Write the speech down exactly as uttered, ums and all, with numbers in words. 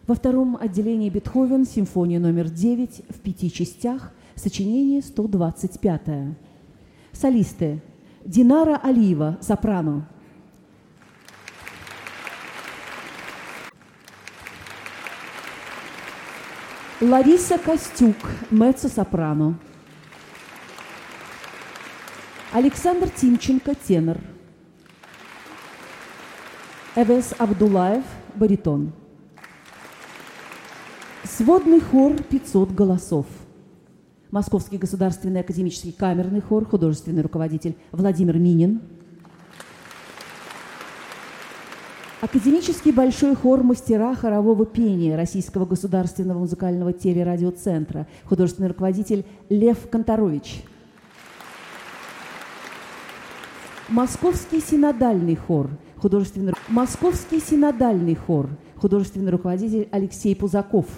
Во втором отделении Бетховен, симфония номер девять в пяти частях, сочинение сто двадцать пятое. Солисты: Динара Алиева, сопрано. Лариса Костюк, меццо-сопрано. Александр Тимченко, тенор. Эвес Абдулаев, баритон. Сводный хор пятьсот голосов. Московский государственный академический камерный хор, художественный руководитель Владимир Минин. Академический большой хор мастера хорового пения Российского государственного музыкального телерадиоцентра, художественный руководитель Лев Конторович. Московский синодальный хор, художественный, Московский синодальный хор, художественный руководитель Алексей Пузаков.